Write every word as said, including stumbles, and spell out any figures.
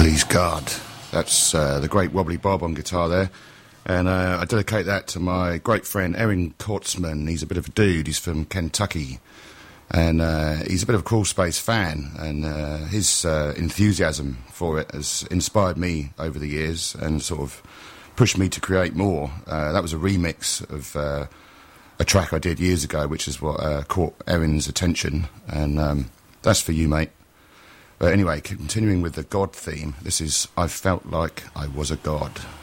Please God. That's uh, the great Wobbly Bob on guitar there. And uh, I dedicate that to my great friend Erin Kortzman. He's a bit of a dude. He's from Kentucky. And uh, he's a bit of a Crawl Space fan. And uh, his uh, enthusiasm for it has inspired me over the years and sort of pushed me to create more. Uh, that was a remix of uh, a track I did years ago, which is what uh, caught Erin's attention. And um, that's for you, mate. But anyway, continuing with the God theme, this is I Felt Like I Was a God.